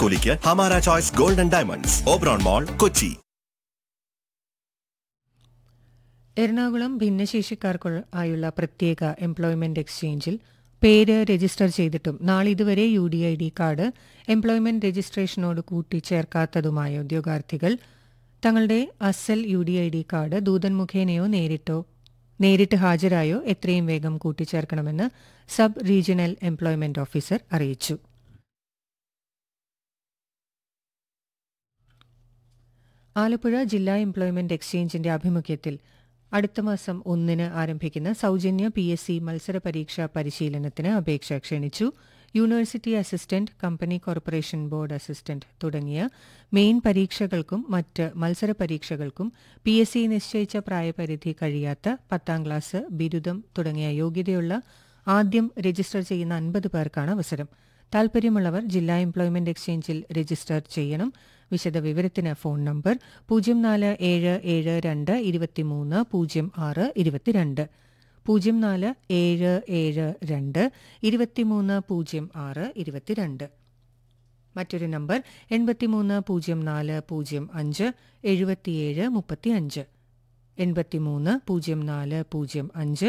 പണിക്കൂലിക്ക് Hamara choice gold and diamonds, Oberon മോൾ, കൊച്ചി. എറണാകുളം ഭിന്നശേഷിക്കാർക്കായുള്ള പ്രത്യേക employment എക്സ്ചേഞ്ചിൽ പേര് രജിസ്റ്റർ ചെയ്തിട്ടും നാളിതുവരെ UDID കാർഡ് എംപ്ലോയ്മെന്റ് രജിസ്ട്രേഷനോട് കൂട്ടിച്ചേർക്കാത്തതുമായ ഉദ്യോഗാർത്ഥികൾ തങ്ങളുടെ അസൽ UDID കാർഡ് ദൂതൻ മുഖേനയോ നേരിട്ട് ഹാജരായോ എത്രയും വേഗം കൂട്ടിച്ചേർക്കണമെന്ന് സബ് റീജിയണൽ എംപ്ലോയ്മെന്റ് ഓഫീസർ അറിയിച്ചു. ആലപ്പുഴ ജില്ലാ എംപ്ലോയ്മെന്റ് എക്സ്ചേഞ്ചിന്റെ ആഭിമുഖ്യത്തിൽ അടുത്ത മാസം 1 ആരംഭിക്കുന്ന സൗജന്യ PSC മത്സര പരീക്ഷാ പരിശീലനത്തിന് അപേക്ഷ ക്ഷണിച്ചു. University assistant, company corporation board assistant തുടങ്ങിയ മെയിൻ പരീക്ഷകൾക്കും മറ്റ് മത്സര പരീക്ഷകൾക്കും PSC നിശ്ചയിച്ച പ്രായപരിധി കഴിയാത്ത 10ാം ക്ലാസ്, ബിരുദം തുടങ്ങിയ യോഗ്യതയുള്ള ആദ്യം രജിസ്റ്റർ ചെയ്യുന്ന 50 പേർക്കാണ് അവസരം. താൽപര്യമുള്ളവർ ജില്ലാ എംപ്ലോയ്മെന്റ് എക്സ്ചേഞ്ചിൽ രജിസ്റ്റർ ചെയ്യണം. വിശദവിവരത്തിന് ഫോൺ നമ്പർ 0477 23 06 22 0477 23 06 22. മറ്റൊരു നമ്പർ 830405 7735 830405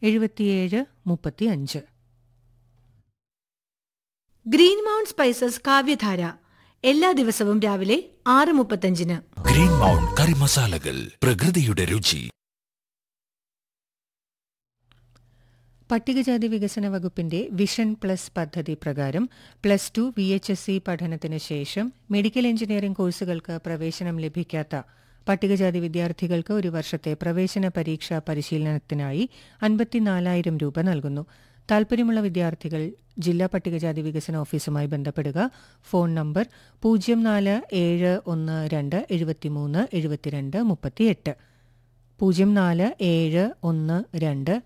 7735. ഗ്രീൻ മൗണ്ട് സ്പൈസസ് കാവ്യധാര എല്ലാ ദിവസവും രാവിലെ 6:35. ഗ്രീൻ മൗണ്ട് കറി മസാലകൾ, പ്രകൃതിയുടെ രുചി. പട്ടികജാതി വികസന വകുപ്പിന്റെ വിഷൻ പ്ലസ് പദ്ധതി പ്രകാരം +2 VHSC പഠനത്തിന് ശേഷം മെഡിക്കൽ എഞ്ചിനീയറിംഗ് കോഴ്സുകൾക്ക് പ്രവേശനം ലഭിക്കാത്ത പട്ടികജാതി വിദ്യാർത്ഥികൾക്ക് ഒരു വർഷത്തെ പ്രവേശന പരീക്ഷാ പരിശീലനത്തിനായി 54,000 രൂപ നൽകുന്നു. താൽപര്യമുള്ള വിദ്യാർത്ഥികൾ ജില്ലാ പട്ടികജാതി വികസന ഓഫീസുമായി ബന്ധപ്പെടുക. Phone number 0471 73 72 38 0471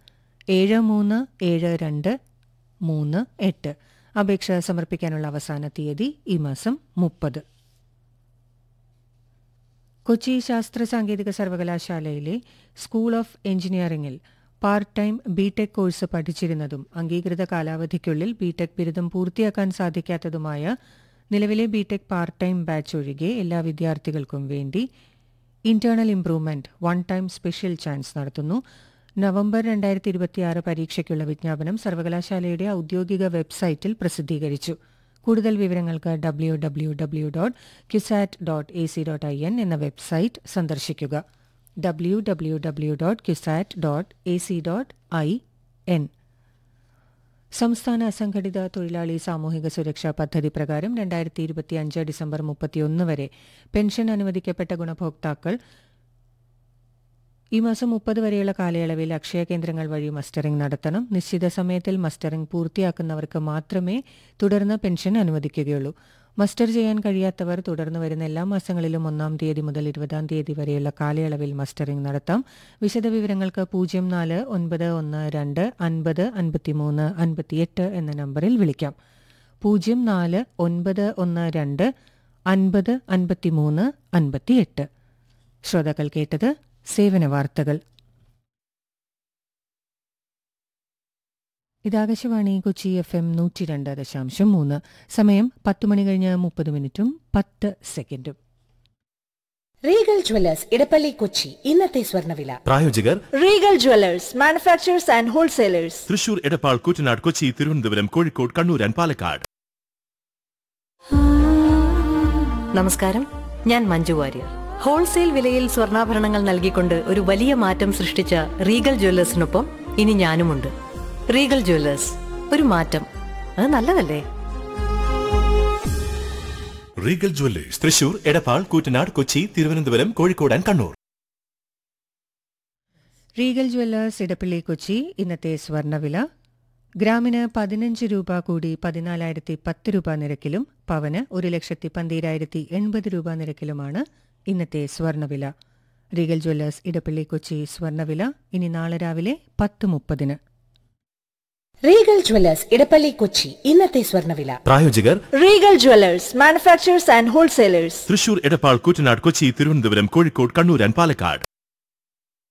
73 72 38. അപേക്ഷ സമർപ്പിക്കാനുള്ള അവസാന തീയതി ഈ മാസം 30. കൊച്ചി ശാസ്ത്ര സാങ്കേതിക സർവകലാശാലയിലെ സ്കൂൾ ഓഫ് എഞ്ചിനീയറിംഗിൽ പാർട്ട് ടൈം BTech കോഴ്സ് പഠിച്ചിരുന്നതും അംഗീകൃത കാലാവധിക്കുള്ളിൽ BTech ബിരുദം പൂർത്തിയാക്കാൻ സാധിക്കാത്തതുമായ നിലവിലെ BTech പാർട്ട് ടൈം ബാച്ച് ഒഴികെ എല്ലാ വിദ്യാർത്ഥികൾക്കും വേണ്ടി internal improvement 1 time special chance നടത്തുന്നു. നവംബർ 2026 പരീക്ഷയ്ക്കുള്ള വിജ്ഞാപനം സർവകലാശാലയുടെ ഔദ്യോഗിക വെബ്സൈറ്റിൽ പ്രസിദ്ധീകരിച്ചു. കൂടുതൽ വിവരങ്ങൾക്ക് www.cusat.ac.in എന്ന വെബ്സൈറ്റ് സന്ദർശിക്കുക. www.cusat.ac.in. സംസ്ഥാന അസംഘടിത തൊഴിലാളി സാമൂഹിക സുരക്ഷാ പദ്ധതി പ്രകാരം 2025 ഡിസംബർ 31 വരെ പെൻഷൻ അനുവദിക്കപ്പെട്ട ഗുണഭോക്താക്കൾ ഈ മാസം 30 വരെയുള്ള കാലയളവിൽ അക്ഷയ കേന്ദ്രങ്ങൾ വഴി മസ്റ്ററിംഗ് നടത്തണം. നിശ്ചിത സമയത്തിൽ മസ്റ്ററിംഗ് പൂർത്തിയാക്കുന്നവർക്ക് മാത്രമേ തുടർന്ന് പെൻഷൻ അനുവദിക്കുകയുള്ളൂ. മസ്റ്റർ ചെയ്യാൻ കഴിയാത്തവർ തുടർന്ന് വരുന്ന എല്ലാ മാസങ്ങളിലും 1-ാം തീയതി മുതൽ 20-ാം തീയതി വരെയുള്ള കാലയളവിൽ മസ്റ്ററിംഗ് നടത്താം. വിശദവിവരങ്ങൾക്ക് 0491 50 53 58 എന്ന നമ്പറിൽ വിളിക്കാം. 0491 50 53 58. ശ്രോതാക്കൾ കേട്ടത് സേവന വാർത്തകൾ. ഇതാകാശവാണി കൊച്ചി FM 102.3. സമയം 10:30 റീഗൽ ജ്വല്ലേഴ്സ് ഇടപ്പള്ളി കൊച്ചി ഇന്നത്തെ സ്വർണ്ണവില. പ്രായോജകർ Regal Jewellers, manufacturers and wholesalers, Thrissur, Edappal, Koottanad, Kochi, Thiruvananthapuram, Kozhikode, Kannur and Palakkad. നമസ്കാരം, ഞാൻ മഞ്ജു വാര്യർ. ഹോൾസെയിൽ വിലയിൽ സ്വർണ്ണാഭരണങ്ങൾ നൽകിക്കൊണ്ട് ഒരു വലിയ മാറ്റം സൃഷ്ടിച്ച റീഗൽ ജ്വല്ലേഴ്സിനൊപ്പം ഇനി ഞാനുമുണ്ട്. റീഗൽ ജ്വല്ലേഴ്സ്, ഒരു മാറ്റം, അത് നല്ലതല്ലേ? Regal Jewellers, Thrissur, Edappal, Koottanad, Kochi, Thiruvananthapuram, Kozhikode and Kannur. Regal Jewellers Edappally Kochi ഇന്നത്തെ സ്വർണ്ണവില ഗ്രാമിന് 15 രൂപ കൂടി 14,010 രൂപ നിരക്കിലും പവന് 1,12,080 രൂപ നിരക്കിലുമാണ് ഇന്നത്തെ സ്വർണ്ണവില. റീഗൽ ജ്വല്ലേഴ്സ് ഇടപ്പള്ളി കൊച്ചി സ്വർണ്ണവില ഇനി നാളെ രാവിലെ 10:30. റീഗൽ ജ്വല്ലേഴ്സ് ഇടപ്പള്ളി കൊച്ചി ഇന്നത്തെ സ്വർണ്ണവില. പ്രായോജകർ Regal Jewellers, manufacturers and wholesalers, Thrissur, Edappal, Koottanad, Kochi, Thiruvananthapuram, Kozhikode, Kannur and Palakkad.